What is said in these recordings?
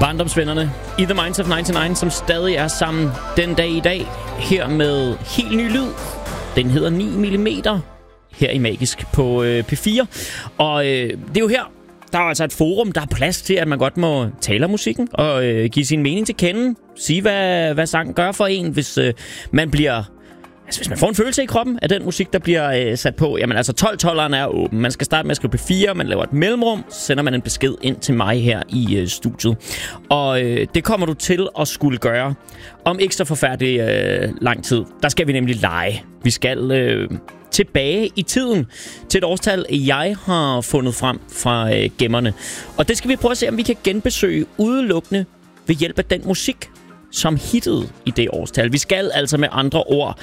Barndomsvennerne i The Minds of 99, som stadig er sammen den dag i dag, her med helt ny lyd. Den hedder 9 mm her i Magisk på P4. Og det er jo her, der er altså et forum, der er plads til, at man godt må tale om musikken og give sin mening til kende. Sige, hvad sang gør for en, hvis man bliver... Altså, hvis man får en følelse i kroppen af den musik, der bliver sat på, jamen altså 12-12'eren er åben. Man skal starte med at skrive P4, man laver et mellemrum, så sender man en besked ind til mig her i studiet. Og det kommer du til at skulle gøre om ikke så forfærdelig lang tid. Der skal vi nemlig lege. Vi skal tilbage i tiden til et årstal, jeg har fundet frem fra gemmerne. Og det skal vi prøve at se, om vi kan genbesøge udelukkende ved hjælp af den musik, som hittede i det årstal. Vi skal altså med andre ord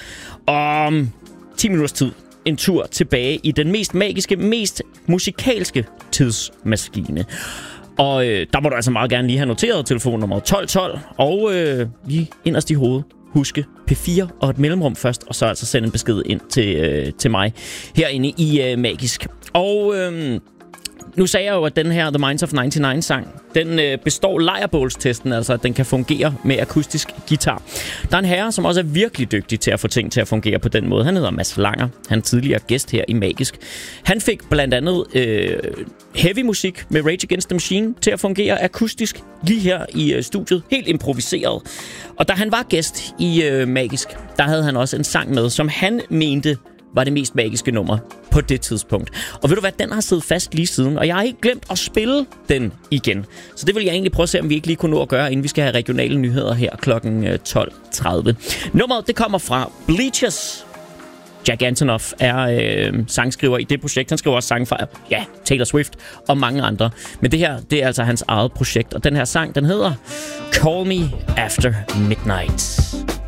om 10 minutters tid en tur tilbage i den mest magiske, mest musikalske tidsmaskine. Og der må du altså meget gerne lige have noteret telefonnummer 1212, og lige inderst i hovedet huske P4 og et mellemrum først, og så altså sende en besked ind til mig herinde i Magisk. Og nu sagde jeg jo, at den her The Minds of 99 sang, den består lejrbålstesten, altså at den kan fungere med akustisk guitar. Der er en herre, som også er virkelig dygtig til at få ting til at fungere på den måde. Han hedder Mads Langer. Han er tidligere gæst her i Magisk. Han fik blandt andet heavy musik med Rage Against the Machine til at fungere akustisk lige her i studiet. Helt improviseret. Og da han var gæst i Magisk, der havde han også en sang med, som han mente var det mest magiske nummer på det tidspunkt. Og ved du hvad, den har siddet fast lige siden, og jeg har ikke glemt at spille den igen. Så det vil jeg egentlig prøve at se, om vi ikke lige kunne nå at gøre, inden vi skal have regionale nyheder her klokken 12.30. Nummeret, det kommer fra Bleachers. Jack Antonoff er sangskriver i det projekt. Han skriver også sange fra Taylor Swift og mange andre. Men det her, det er altså hans eget projekt. Og den her sang, den hedder Call Me After Midnight.